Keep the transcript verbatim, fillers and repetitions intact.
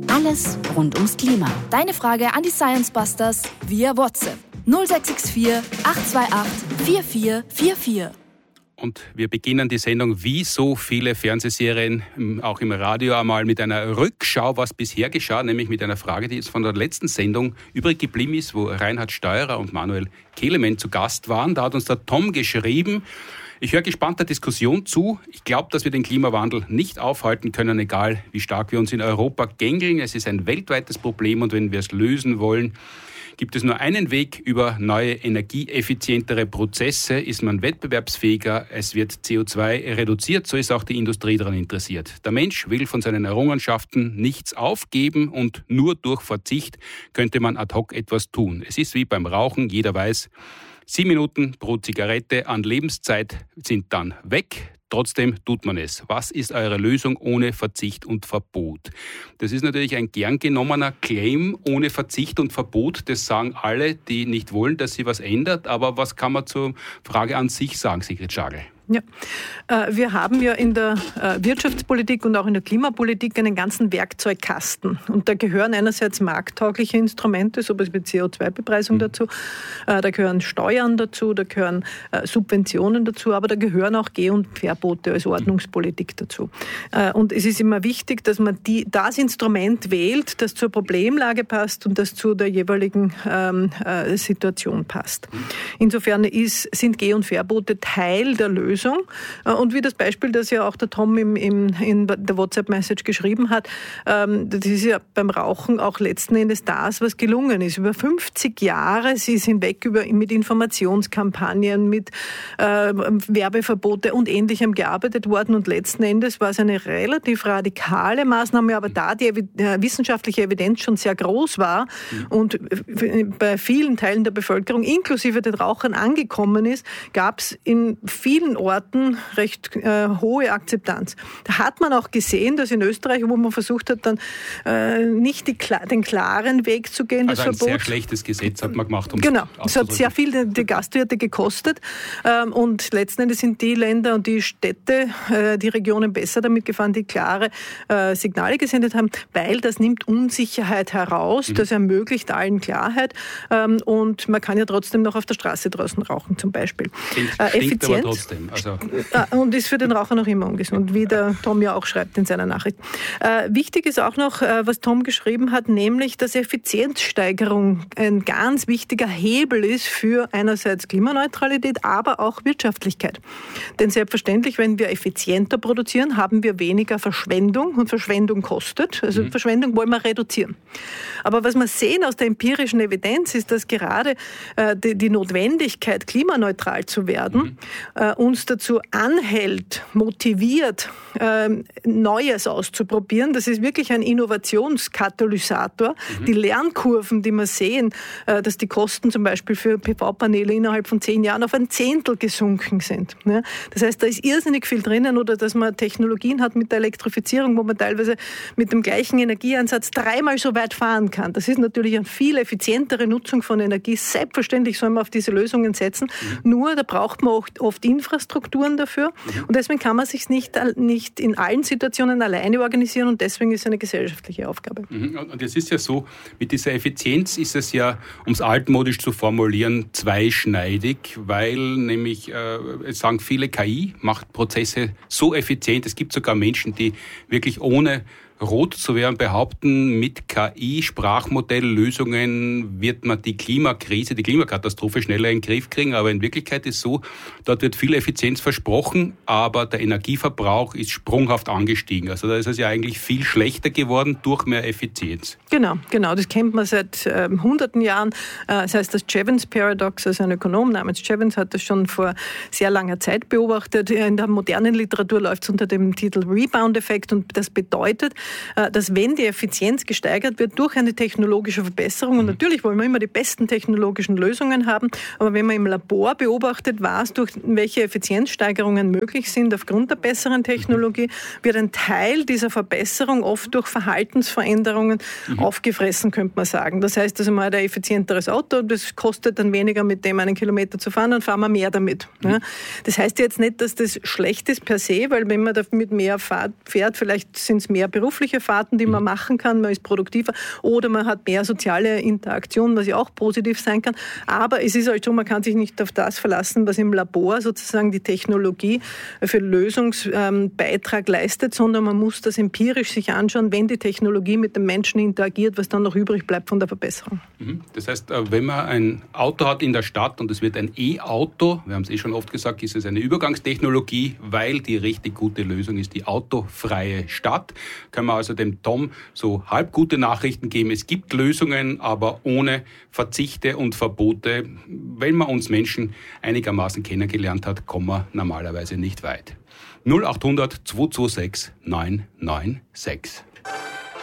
Alles rund ums Klima. Deine Frage an die Science Busters via WhatsApp null sechs sechs vier acht zwei acht vier vier vier vier. Und wir beginnen die Sendung wie so viele Fernsehserien, auch im Radio, einmal mit einer Rückschau, was bisher geschah, nämlich mit einer Frage, die jetzt von der letzten Sendung übrig geblieben ist, wo Reinhard Steurer und Manuel Kelemen zu Gast waren. Da hat uns der Tom geschrieben: Ich höre gespannt der Diskussion zu. Ich glaube, dass wir den Klimawandel nicht aufhalten können, egal wie stark wir uns in Europa gängeln. Es ist ein weltweites Problem und wenn wir es lösen wollen, gibt es nur einen Weg: über neue, energieeffizientere Prozesse ist man wettbewerbsfähiger, es wird C O zwei reduziert, so ist auch die Industrie daran interessiert. Der Mensch will von seinen Errungenschaften nichts aufgeben und nur durch Verzicht könnte man ad hoc etwas tun. Es ist wie beim Rauchen, jeder weiß, sieben Minuten pro Zigarette an Lebenszeit sind dann weg. Trotzdem tut man es. Was ist eure Lösung ohne Verzicht und Verbot? Das ist natürlich ein gern genommener Claim, ohne Verzicht und Verbot. Das sagen alle, die nicht wollen, dass sie was ändert. Aber was kann man zur Frage an sich sagen, Sigrid Schagel? Ja, wir haben ja in der Wirtschaftspolitik und auch in der Klimapolitik einen ganzen Werkzeugkasten. Und da gehören einerseits markttaugliche Instrumente, so wie C O zwei Bepreisung mhm. dazu, da gehören Steuern dazu, da gehören Subventionen dazu, aber da gehören auch Geh- und Verbote als Ordnungspolitik dazu. Und es ist immer wichtig, dass man die, das Instrument wählt, das zur Problemlage passt und das zu der jeweiligen ähm, Situation passt. Insofern ist, sind Geh- und Verbote Teil der Lösung. Und wie das Beispiel, das ja auch der Tom im, im, in der WhatsApp-Message geschrieben hat, ähm, das ist ja beim Rauchen auch letzten Endes das, was gelungen ist. Über fünfzig Jahre, sie ist hinweg über, mit Informationskampagnen, mit äh, Werbeverbote und Ähnlichem gearbeitet worden. Und letzten Endes war es eine relativ radikale Maßnahme, aber da die Evi- äh, wissenschaftliche Evidenz schon sehr groß war mhm. und bei vielen Teilen der Bevölkerung, inklusive den Rauchern, angekommen ist, gab es in vielen Orten recht äh, hohe Akzeptanz. Da hat man auch gesehen, dass in Österreich, wo man versucht hat, dann äh, nicht die, den klaren Weg zu gehen, also das ein Verbot. sehr schlechtes Gesetz hat man gemacht. Um genau, es hat sehr viel die, die Gastwirte gekostet ähm, und letzten Endes sind die Länder und die Städte, äh, die Regionen besser damit gefahren, die klare äh, Signale gesendet haben, weil das nimmt Unsicherheit heraus, mhm. das ermöglicht allen Klarheit ähm, und man kann ja trotzdem noch auf der Straße draußen rauchen zum Beispiel. Stinkt, äh, stinkt effizient. aber trotzdem. Also. Und ist für den Raucher noch immer ungesund, wie der Tom ja auch schreibt in seiner Nachricht. Äh, wichtig ist auch noch, äh, was Tom geschrieben hat, nämlich, dass Effizienzsteigerung ein ganz wichtiger Hebel ist für einerseits Klimaneutralität, aber auch Wirtschaftlichkeit. Denn selbstverständlich, wenn wir effizienter produzieren, haben wir weniger Verschwendung und Verschwendung kostet. Also mhm. Verschwendung wollen wir reduzieren. Aber was wir sehen aus der empirischen Evidenz ist, dass gerade äh, die, die Notwendigkeit, klimaneutral zu werden, mhm. äh, uns dazu anhält, motiviert, äh, Neues auszuprobieren. Das ist wirklich ein Innovationskatalysator. Mhm. Die Lernkurven, die wir sehen, äh, dass die Kosten zum Beispiel für P V-Paneele innerhalb von zehn Jahren auf ein Zehntel gesunken sind. Ja? Das heißt, da ist irrsinnig viel drinnen oder dass man Technologien hat mit der Elektrifizierung, wo man teilweise mit dem gleichen Energieeinsatz dreimal so weit fahren kann. Das ist natürlich eine viel effizientere Nutzung von Energie. Selbstverständlich soll man auf diese Lösungen setzen. Mhm. Nur, da braucht man auch oft Infrastrukturen dafür. Mhm. Und deswegen kann man sich nicht, nicht in allen Situationen alleine organisieren und deswegen ist es eine gesellschaftliche Aufgabe. Mhm. Und es ist ja so, mit dieser Effizienz ist es ja, um es altmodisch zu formulieren, zweischneidig, weil nämlich, äh, es sagen viele, K I macht Prozesse so effizient. Es gibt sogar Menschen, die wirklich ohne rot zu werden behaupten, mit K I-Sprachmodelllösungen wird man die Klimakrise, die Klimakatastrophe schneller in den Griff kriegen. Aber in Wirklichkeit ist es so, dort wird viel Effizienz versprochen, aber der Energieverbrauch ist sprunghaft angestiegen. Also da ist es ja eigentlich viel schlechter geworden durch mehr Effizienz. Genau, genau. Das kennt man seit äh, hunderten Jahren. Äh, das heißt, das Jevons Paradox, also ein Ökonom namens Jevons hat das schon vor sehr langer Zeit beobachtet. In der modernen Literatur läuft es unter dem Titel Rebound-Effekt und das bedeutet, dass wenn die Effizienz gesteigert wird durch eine technologische Verbesserung, und natürlich wollen wir immer die besten technologischen Lösungen haben, aber wenn man im Labor beobachtet, was durch welche Effizienzsteigerungen möglich sind aufgrund der besseren Technologie, wird ein Teil dieser Verbesserung oft durch Verhaltensveränderungen mhm. aufgefressen, könnte man sagen. Das heißt, also man hat ein effizienteres Auto, das kostet dann weniger, mit dem einen Kilometer zu fahren, dann fahren wir mehr damit. Mhm. Das heißt jetzt nicht, dass das schlecht ist per se, weil wenn man damit mehr fährt, vielleicht sind es mehr berufliche berufliche Fahrten, die man machen kann, man ist produktiver oder man hat mehr soziale Interaktion, was ja auch positiv sein kann. Aber es ist halt so, man kann sich nicht auf das verlassen, was im Labor sozusagen die Technologie für Lösungsbeitrag leistet, sondern man muss das empirisch sich anschauen, wenn die Technologie mit dem Menschen interagiert, was dann noch übrig bleibt von der Verbesserung. Das heißt, wenn man ein Auto hat in der Stadt und es wird ein E-Auto, wir haben es eh schon oft gesagt, ist es eine Übergangstechnologie, weil die richtig gute Lösung ist die autofreie Stadt. Können wir also dem Tom so halb gute Nachrichten geben. Es gibt Lösungen, aber ohne Verzichte und Verbote. Wenn man uns Menschen einigermaßen kennengelernt hat, kommen wir normalerweise nicht weit. null acht hundert zwei zwei sechs neun neun sechs.